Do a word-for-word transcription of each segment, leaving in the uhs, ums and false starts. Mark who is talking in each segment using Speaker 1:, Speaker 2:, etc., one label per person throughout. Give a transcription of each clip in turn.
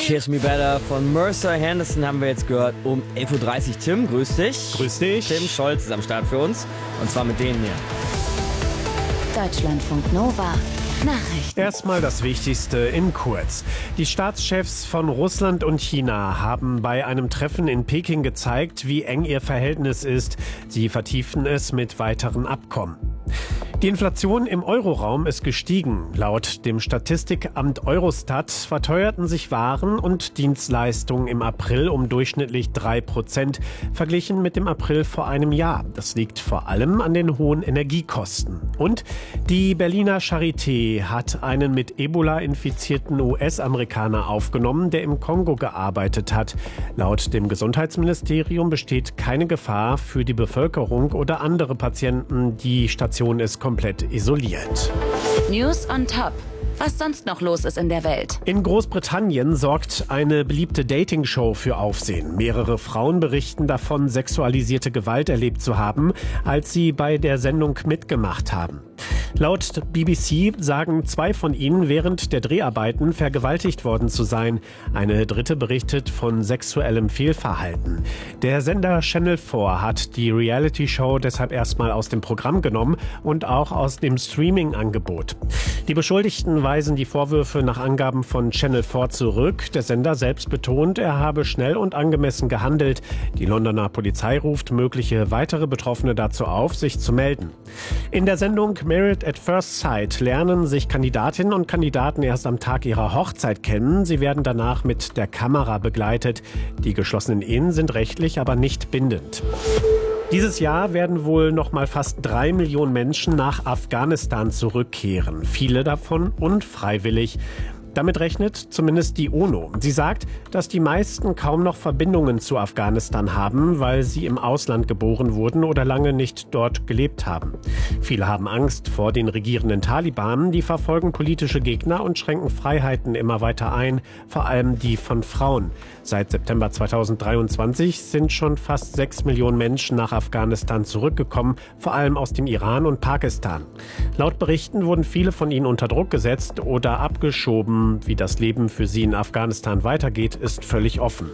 Speaker 1: Kiss Me Better von Mercer Henderson haben wir jetzt gehört um elf Uhr dreißig. Tim, grüß dich.
Speaker 2: Grüß dich.
Speaker 1: Tim Scholz ist am Start für uns. Und zwar mit denen hier.
Speaker 3: Deutschlandfunk Nova. Nachrichten.
Speaker 2: Erstmal das Wichtigste in kurz. Die Staatschefs von Russland und China haben bei einem Treffen in Peking gezeigt, wie eng ihr Verhältnis ist. Sie vertiefen es mit weiteren Abkommen. Die Inflation im Euroraum ist gestiegen. Laut dem Statistikamt Eurostat verteuerten sich Waren und Dienstleistungen im April um durchschnittlich drei Prozent, verglichen mit dem April vor einem Jahr. Das liegt vor allem an den hohen Energiekosten. Und die Berliner Charité hat einen mit Ebola infizierten U S-Amerikaner aufgenommen, der im Kongo gearbeitet hat. Laut dem Gesundheitsministerium besteht keine Gefahr für die Bevölkerung oder andere Patienten. Die Station ist komplett isoliert.
Speaker 3: News on top. Was sonst noch los ist in der Welt.
Speaker 2: In Großbritannien sorgt eine beliebte Dating-Show für Aufsehen. Mehrere Frauen berichten davon, sexualisierte Gewalt erlebt zu haben, als sie bei der Sendung mitgemacht haben. Laut B B C sagen zwei von ihnen während der Dreharbeiten vergewaltigt worden zu sein. Eine dritte berichtet von sexuellem Fehlverhalten. Der Sender Channel vier hat die Reality-Show deshalb erstmal aus dem Programm genommen und auch aus dem Streaming-Angebot. Die Beschuldigten weisen die Vorwürfe nach Angaben von Channel vier zurück. Der Sender selbst betont, er habe schnell und angemessen gehandelt. Die Londoner Polizei ruft mögliche weitere Betroffene dazu auf, sich zu melden. In der Sendung Married at First Sight lernen sich Kandidatinnen und Kandidaten erst am Tag ihrer Hochzeit kennen. Sie werden danach mit der Kamera begleitet. Die geschlossenen Ehen sind rechtlich aber nicht bindend. Dieses Jahr werden wohl noch mal fast drei Millionen Menschen nach Afghanistan zurückkehren. Viele davon unfreiwillig. Damit rechnet zumindest die UNO. Sie sagt, dass die meisten kaum noch Verbindungen zu Afghanistan haben, weil sie im Ausland geboren wurden oder lange nicht dort gelebt haben. Viele haben Angst vor den regierenden Taliban. Die verfolgen politische Gegner und schränken Freiheiten immer weiter ein, vor allem die von Frauen. Seit September zweitausenddreiundzwanzig sind schon fast sechs Millionen Menschen nach Afghanistan zurückgekommen, vor allem aus dem Iran und Pakistan. Laut Berichten wurden viele von ihnen unter Druck gesetzt oder abgeschoben. Wie das Leben für sie in Afghanistan weitergeht, ist völlig offen.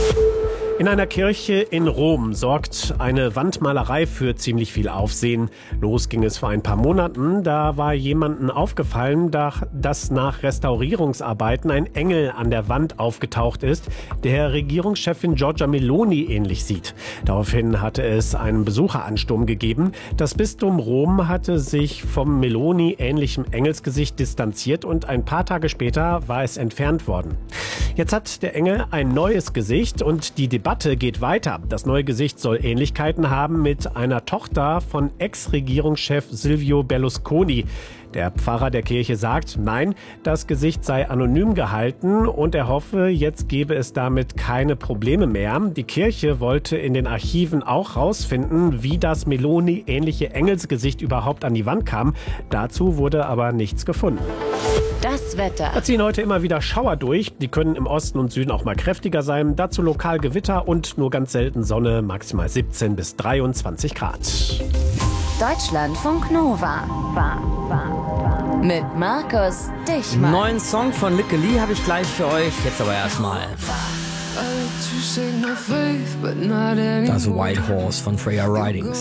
Speaker 2: In einer Kirche in Rom sorgt eine Wandmalerei für ziemlich viel Aufsehen. Los ging es vor ein paar Monaten. Da war jemandem aufgefallen, dass nach Restaurierungsarbeiten ein Engel an der Wand aufgetaucht ist, der Regierungschefin Giorgia Meloni ähnlich sieht. Daraufhin hatte es einen Besucheransturm gegeben. Das Bistum Rom hatte sich vom Meloni-ähnlichen Engelsgesicht distanziert und ein paar Tage später war es entfernt worden. Jetzt hat der Engel ein neues Gesicht und die Debatte geht weiter. Das neue Gesicht soll Ähnlichkeiten haben mit einer Tochter von Ex-Regierungschef Silvio Berlusconi. Der Pfarrer der Kirche sagt, nein, das Gesicht sei anonym gehalten und er hoffe, jetzt gebe es damit keine Probleme mehr. Die Kirche wollte in den Archiven auch rausfinden, wie das Meloni-ähnliche Engelsgesicht überhaupt an die Wand kam. Dazu wurde aber nichts gefunden.
Speaker 3: Das Wetter.
Speaker 2: Da ziehen heute immer wieder Schauer durch. Die können im Osten und Süden auch mal kräftiger sein. Dazu lokal Gewitter und nur ganz selten Sonne, maximal siebzehn bis dreiundzwanzig Grad.
Speaker 3: Deutschlandfunk Nova. Mit Markus Dichmann.
Speaker 1: Neuen Song von Likke Lee habe ich gleich für euch. Jetzt aber erstmal das White Horse von Freya Ridings.